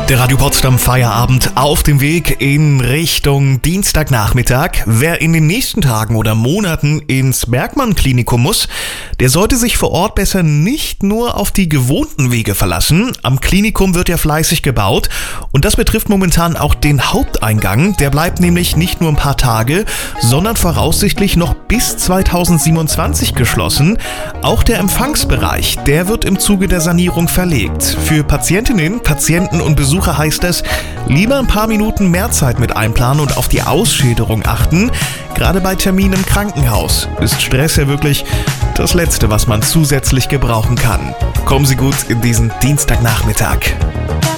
Der Radio Potsdam Feierabend auf dem Weg in Richtung Dienstagnachmittag. Wer in den nächsten Tagen oder Monaten ins Bergmann-Klinikum muss, der sollte sich vor Ort besser nicht nur auf die gewohnten Wege verlassen. Am Klinikum wird ja fleißig gebaut und das betrifft momentan auch den Haupteingang. Der bleibt nämlich nicht nur ein paar Tage, sondern voraussichtlich noch bis 2027 geschlossen. Auch der Empfangsbereich, der wird im Zuge der Sanierung verlegt. Für Patientinnen, Patienten und Besucher heißt es, lieber ein paar Minuten mehr Zeit mit einplanen und auf die Ausschilderung achten. Gerade bei Terminen im Krankenhaus ist Stress ja wirklich das Letzte, was man zusätzlich gebrauchen kann. Kommen Sie gut in diesen Dienstagnachmittag.